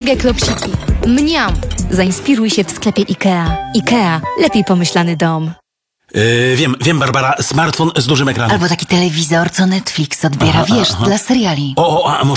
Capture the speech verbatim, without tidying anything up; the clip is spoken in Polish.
Lubię klopsiki. Mniam. Zainspiruj się w sklepie Ikea. Ikea. Lepiej pomyślany dom. Yy, wiem, wiem, Barbara. Smartfon z dużym ekranem. Albo taki telewizor, co Netflix odbiera, Aha, wiesz, aha. dla seriali. O, o, a może